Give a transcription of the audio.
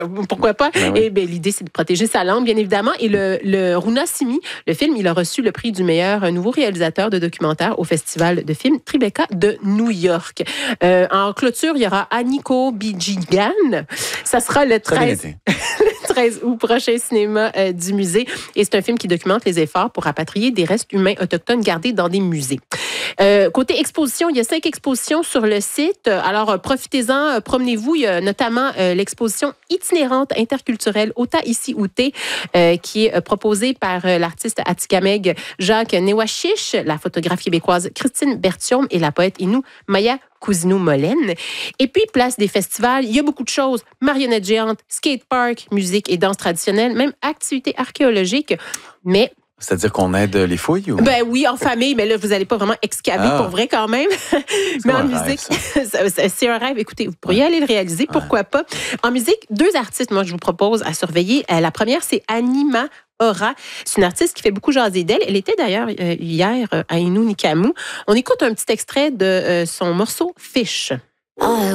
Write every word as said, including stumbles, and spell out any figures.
Pourquoi pas? Ben oui. Et ben, l'idée, c'est de protéger sa langue, bien évidemment. Et le, le Runa Simi, le film, il a reçu le prix du meilleur nouveau réalisateur de documentaire au Festival de films Tribeca de New York. Euh, en clôture, il y aura Aniko Bijigan. Ça sera le treize, le treize août prochain, cinéma euh, du musée. Et c'est un film qui documente les efforts pour rapatrier des restes humains autochtones gardés dans des musées. Euh, côté exposition, il y a cinq expositions sur le site. Alors, euh, profitez-en, euh, promenez-vous. Il y a notamment euh, l'exposition itinérante interculturelle Ota Ici Outé, euh, qui est euh, proposée par euh, l'artiste atikamekw Jacques Newashish, la photographe québécoise Christine Bertium et la poète Inou Maya Cousineau-Molène. Et puis, place des festivals, il y a beaucoup de choses. Marionnettes géantes, skatepark, musique et danse traditionnelle, même activités archéologiques. Mais c'est-à-dire qu'on aide les fouilles? Ou... Ben oui, en famille, mais là, vous n'allez pas vraiment excaver ah. pour vrai quand même. Mais en musique, rêve, c'est un rêve. Écoutez, vous pourriez ouais. aller le réaliser, pourquoi ouais. pas. En musique, deux artistes, moi, je vous propose à surveiller. La première, c'est Anima Aura. C'est une artiste qui fait beaucoup jaser d'elle. Elle était d'ailleurs euh, hier à Innu Nikamu. On écoute un petit extrait de euh, son morceau Fish. Oh.